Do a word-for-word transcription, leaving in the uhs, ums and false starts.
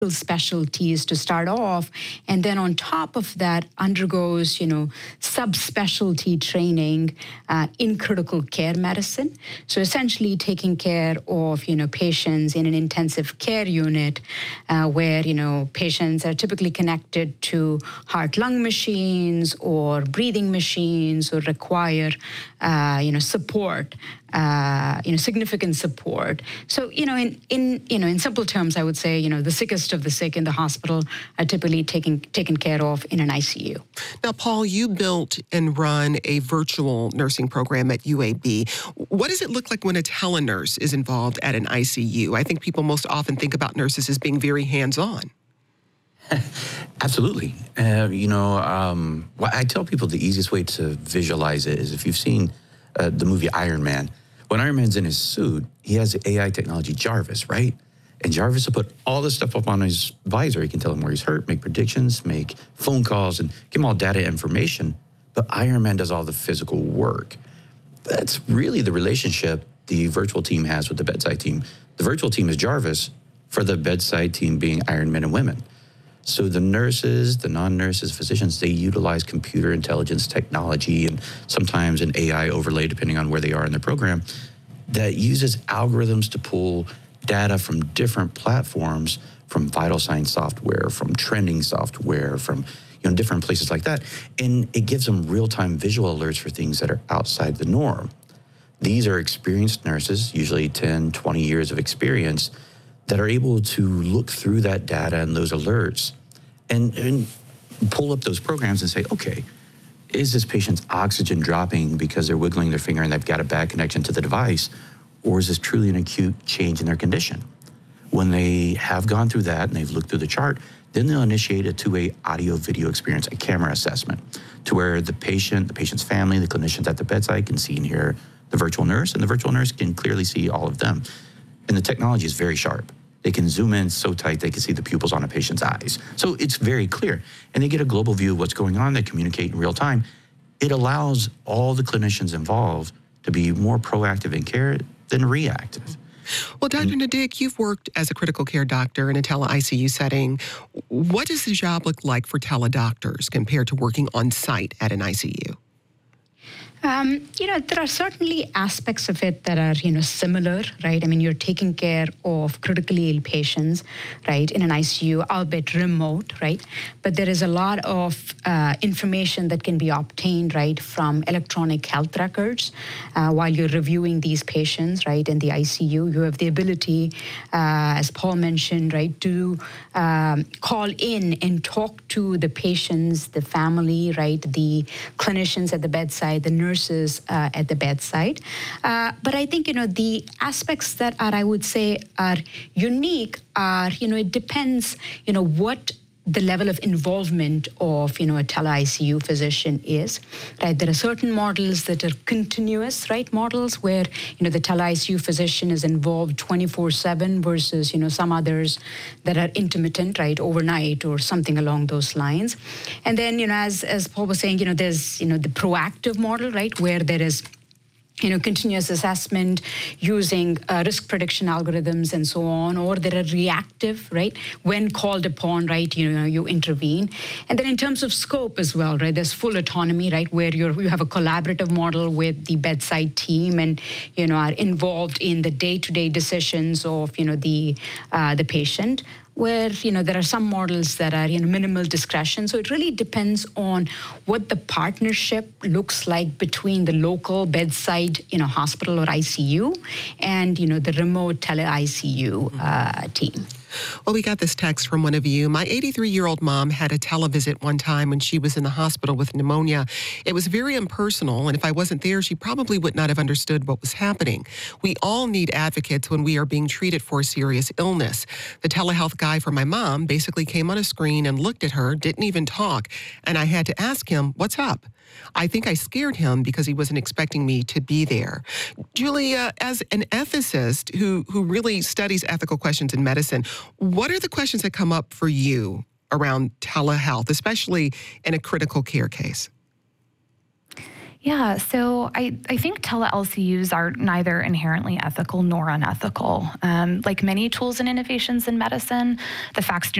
specialties to start off, and then on top of that undergoes, you know, subspecialty training uh, in critical care medicine. So essentially taking care of, you know, patients in an intensive care unit uh, where, you know, patients are typically connected to heart-lung machines or breathing machines or require, uh, you know, support. Uh, you know, significant support. So, you know, in, in, you know, in simple terms, I would say, you know, the sickest of the sick in the hospital are typically taken, taken care of in an I C U. Now, Paul, you built and run a virtual nursing program at U A B. What does it look like when a telenurse is involved at an I C U? I think people most often think about nurses as being very hands-on. Absolutely. Uh, you know, um, well, I tell people the easiest way to visualize it is if you've seen uh, the movie Iron Man. When Iron Man's in his suit, he has A I technology, Jarvis, right? And Jarvis will put all this stuff up on his visor. He can tell him where he's hurt, make predictions, make phone calls, and give him all data information. But Iron Man does all the physical work. That's really the relationship the virtual team has with the bedside team. The virtual team is Jarvis for the bedside team being Iron Men and women. So the nurses, the non-nurses, physicians, they utilize computer intelligence technology and sometimes an A I overlay, depending on where they are in their program, that uses algorithms to pull data from different platforms, from vital signs software, from trending software, from you know different places like that. And it gives them real-time visual alerts for things that are outside the norm. These are experienced nurses, usually ten, twenty years of experience, that are able to look through that data and those alerts and, and pull up those programs and say, okay, is this patient's oxygen dropping because they're wiggling their finger and they've got a bad connection to the device, or is this truly an acute change in their condition? When they have gone through that and they've looked through the chart, then they'll initiate a two-way audio-video experience, a camera assessment, to where the patient, the patient's family, the clinicians at the bedside can see and hear the virtual nurse, and the virtual nurse can clearly see all of them. And the technology is very sharp. They can zoom in so tight they can see the pupils on a patient's eyes. So it's very clear. And they get a global view of what's going on. They communicate in real time. It allows all the clinicians involved to be more proactive in care than reactive. Well, Doctor Nadig, you've worked as a critical care doctor in a tele-I C U setting. What does the job look like for tele-doctors compared to working on site at an I C U? Um, you know, there are certainly aspects of it that are, you know, similar, right? I mean, you're taking care of critically ill patients, right, in an I C U, albeit remote, right? But there is a lot of uh, information that can be obtained, right, from electronic health records uh, while you're reviewing these patients, right, in the I C U. You have the ability, uh, as Paul mentioned, right, to um, call in and talk to the patients, the family, right, the clinicians at the bedside, the nurses, nurses uh, at the bedside. Uh, but I think, you know, the aspects that are, I would say, are unique are, you know, it depends, you know, what the level of involvement of, you know, a tele-I C U physician is, right? There are certain models that are continuous, right, models where, you know, the tele-I C U physician is involved twenty-four seven versus, you know, some others that are intermittent, right, overnight or something along those lines. And then, you know, as, as Paul was saying, you know, there's, you know, the proactive model, right, where there is, you know, continuous assessment using uh, risk prediction algorithms and so on, or there are reactive, right? When called upon, right, you know, you intervene. And then in terms of scope as well, right, there's full autonomy, right, where you're, you have a collaborative model with the bedside team and, you know, are involved in the day-to-day decisions of, you know, the, uh, the patient. Where, you know, there are some models that are, you know, minimal discretion. So it really depends on what the partnership looks like between the local bedside, you know, hospital or I C U and, you know, the remote tele-I C U uh, team. Well, we got this text from one of you. My eighty-three-year-old mom had a televisit one time when she was in the hospital with pneumonia. It was very impersonal, and if I wasn't there, she probably would not have understood what was happening. We all need advocates when we are being treated for a serious illness. The telehealth guy for my mom basically came on a screen and looked at her, didn't even talk, and I had to ask him, what's up? I think I scared him because he wasn't expecting me to be there. Julia, as an ethicist who, who really studies ethical questions in medicine, what are the questions that come up for you around telehealth, especially in a critical care case? Yeah, so I, I think tele-L C Us are neither inherently ethical nor unethical. Um, like many tools and innovations in medicine, the facts do